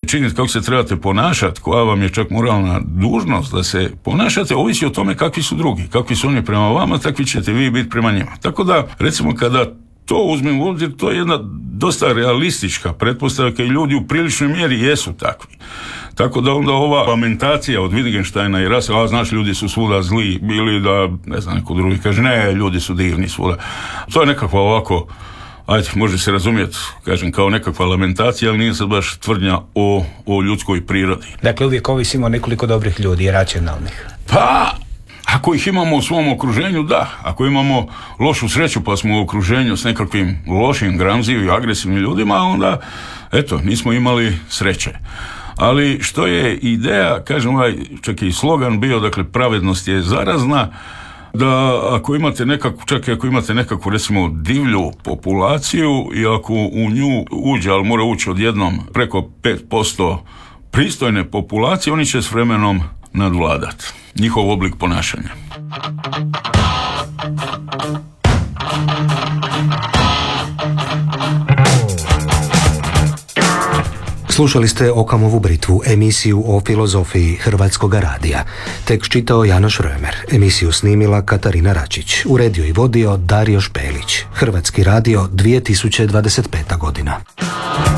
činiti, kako se trebate ponašati, koja vam je čak moralna dužnost da se ponašate, ovisi o tome kakvi su drugi. Kakvi su oni prema vama, takvi ćete vi biti prema njima. Tako da, recimo, kada to uzmem u obzir, to je jedna dosta realistička pretpostavka i ljudi u priličnoj mjeri jesu takvi. Tako da onda ova lamentacija od Wittgensteina i Russella, znaš, ljudi su svuda zli bili, da, ne znam, neko drugi kaže, ne, ljudi su divni svuda. To je nekakva ovako, ajde, može se razumjeti, kažem, kao nekakva lamentacija, ali nije sad baš tvrdnja o ljudskoj prirodi. Dakle, uvijek ovisimo nekoliko dobrih ljudi i racionalnih. Pa, ako ih imamo u svom okruženju, da. Ako imamo lošu sreću pa smo u okruženju s nekakvim lošim, gramzivim i agresivnim ljudima, onda, eto, nismo imali sreće. Ali što je ideja, kažem, čak i slogan bio, dakle, pravednost je zarazna, da ako imate nekakvu recimo divlju populaciju i ako u nju uđe, ali mora ući odjednom preko 5% pristojne populacije, oni će s vremenom nadvladati njihov oblik ponašanja. Slušali ste Okamovu britvu, emisiju o filozofiji Hrvatskoga radija. Tekst čitao Janoš Römer, emisiju snimila Katarina Račić, uredio i vodio Dario Špelić. Hrvatski radio, 2025. godina.